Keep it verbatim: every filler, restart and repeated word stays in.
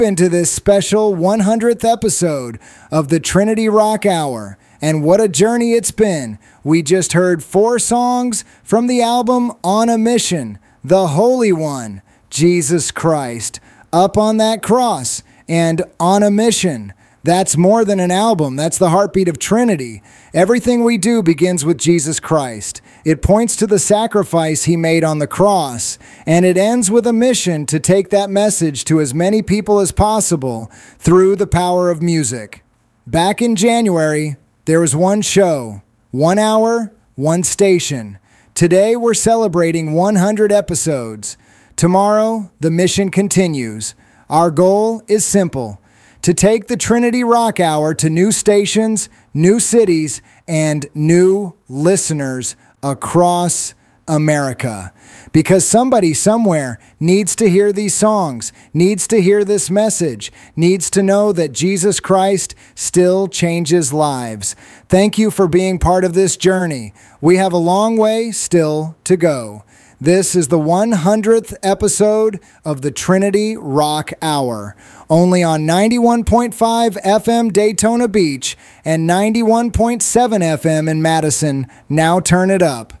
into this special one hundredth episode of the Trinity Rock Hour. And what a journey it's been. We just heard four songs from the album On a Mission, The Holy One, Jesus Christ, Up on That Cross, and On a Mission. That's more than an album. That's the heartbeat of Trinity. Everything we do begins with Jesus Christ. It points to the sacrifice he made on the cross, and it ends with a mission to take that message to as many people as possible through the power of music. Back in January, there was one show, one hour, one station. Today, we're celebrating one hundred episodes. Tomorrow, the mission continues. Our goal is simple: to take the Trinity Rock Hour to new stations, new cities, and new listeners across America. Because somebody somewhere needs to hear these songs, needs to hear this message, needs to know that Jesus Christ still changes lives. Thank you for being part of this journey. We have a long way still to go. This is the one hundredth episode of the Trinity Rock Hour, only on ninety-one point five F M Daytona Beach and ninety-one point seven F M in Madison. Now turn it up.